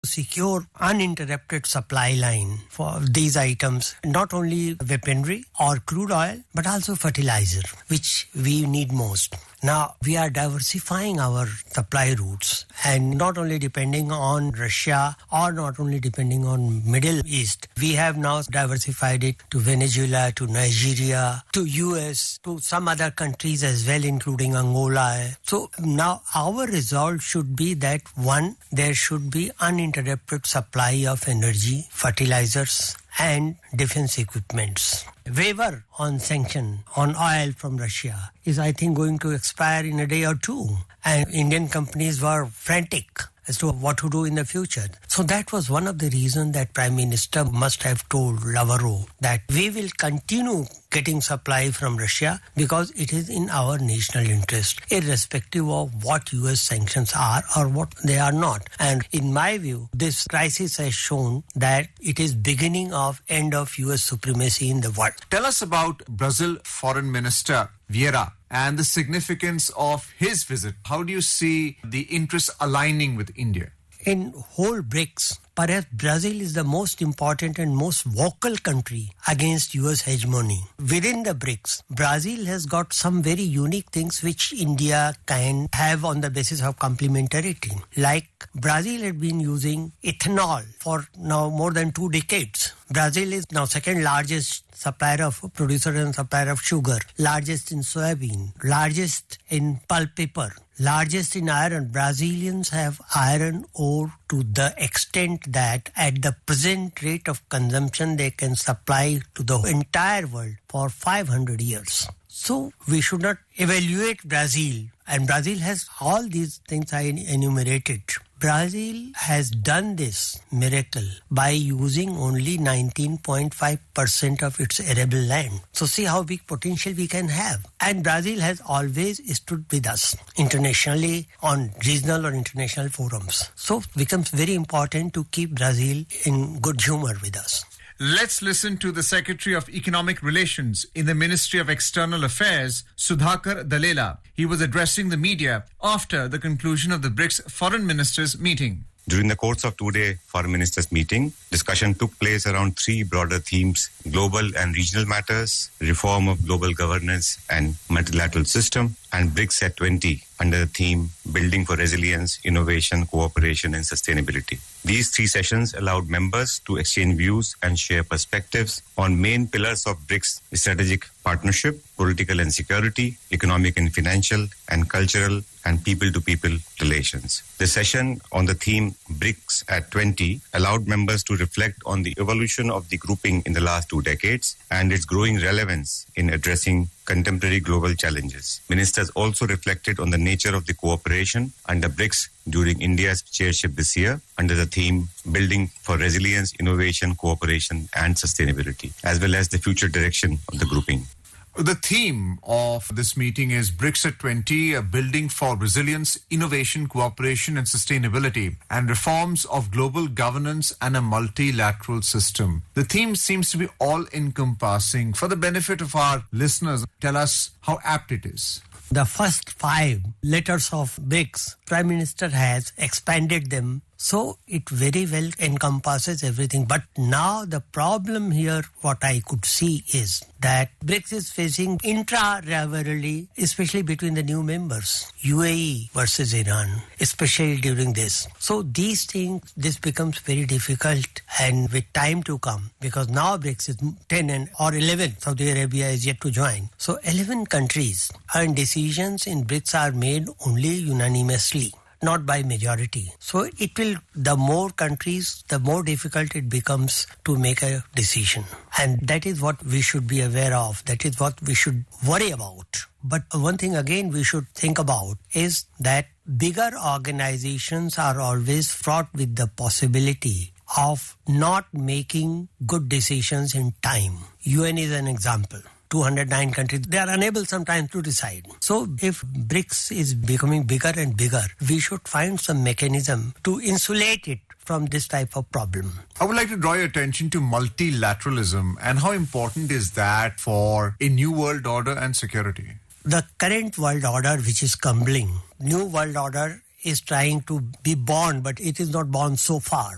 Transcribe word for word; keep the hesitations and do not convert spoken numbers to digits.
secure uninterrupted supply line for these items, not only weaponry or crude oil, but also fertilizer, which we need most. Now, we are diversifying our supply routes and not only depending on Russia or not only depending on Middle East. We have now diversified it to Venezuela, to Nigeria, to U S, to some other countries as well, including Angola. So now our resolve should be that, one, there should be uninterrupted supply of energy, fertilizers, and defense equipments. Waiver on sanction on oil from Russia is, I think, going to expire in a day or two. And Indian companies were frantic as to what to do in the future. So that was one of the reasons that Prime Minister must have told Lavrov that we will continue getting supply from Russia because it is in our national interest, irrespective of what U S sanctions are or what they are not. And in my view, this crisis has shown that it is beginning of end of U S supremacy in the world. Tell us about Brazil Foreign Minister Vieira and the significance of his visit. How do you see the interests aligning with India? In whole BRICS, perhaps Brazil is the most important and most vocal country against U S hegemony. Within the BRICS, Brazil has got some very unique things which India can have on the basis of complementarity. Like Brazil had been using ethanol for now more than two decades. Brazil is now second largest supplier of producer and supplier of sugar, largest in soybean, largest in pulp paper, largest in iron. Brazilians have iron ore to the extent that at the present rate of consumption they can supply to the entire world for five hundred years. So we should not evaluate Brazil. And Brazil has all these things I enumerated. Brazil has done this miracle by using only nineteen point five percent of its arable land. So see how big potential we can have. And Brazil has always stood with us internationally on regional or international forums. So it becomes very important to keep Brazil in good humor with us. Let's listen to the Secretary of Economic Relations in the Ministry of External Affairs, Sudhakar Dalela. He was addressing the media after the conclusion of the BRICS Foreign Ministers meeting. During the course of two-day Foreign Ministers meeting, discussion took place around three broader themes: global and regional matters, reform of global governance and multilateral system, and BRICS at twenty under the theme Building for Resilience, Innovation, Cooperation and Sustainability. These three sessions allowed members to exchange views and share perspectives on main pillars of BRICS strategic partnership, political and security, economic and financial, and cultural and people-to-people relations. The session on the theme BRICS at twenty allowed members to reflect on the evolution of the grouping in the last two decades and its growing relevance in addressing contemporary global challenges. Ministers also reflected on the nature of the cooperation under BRICS during India's chairship this year under the theme Building for Resilience, Innovation, Cooperation and Sustainability, as well as the future direction of the grouping. The theme of this meeting is BRICS at twenty, a building for resilience, innovation, cooperation and sustainability, and reforms of global governance and a multilateral system. The theme seems to be all-encompassing. For the benefit of our listeners, tell us how apt it is. The first five letters of BRICS, Prime Minister has expanded them so it very well encompasses everything. But now the problem here, what I could see is that BRICS is facing intra-rivalry, especially between the new members, U A E versus Iran, especially during this. So these things, this becomes very difficult and with time to come, because now BRICS is ten and or eleven, Saudi Arabia is yet to join. So eleven countries, and decisions in BRICS are made only unanimously, not by majority. So it will, the more countries, the more difficult it becomes to make a decision. And that is what we should be aware of. That is what we should worry about. But one thing again we should think about is that bigger organizations are always fraught with the possibility of not making good decisions in time. U N is an example. two hundred nine countries, they are unable sometimes to decide. So if BRICS is becoming bigger and bigger, we should find some mechanism to insulate it from this type of problem. I would like to draw your attention to multilateralism and how important is that for a new world order and security? The current world order, which is crumbling, new world order is trying to be born, but it is not born so far.